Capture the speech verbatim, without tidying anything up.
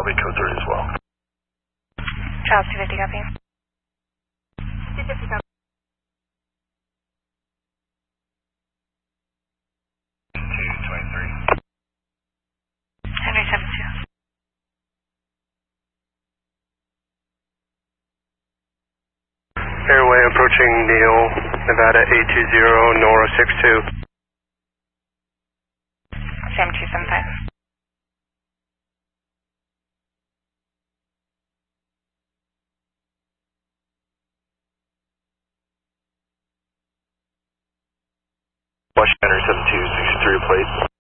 that'll be code three as well. Charles two fifty, copy. two fifty, copy. two twenty-three. Henry seven two. Airway approaching Neil, Nevada eight two zero, Nora six two. Sam two seven five. Washington seven two six three plate.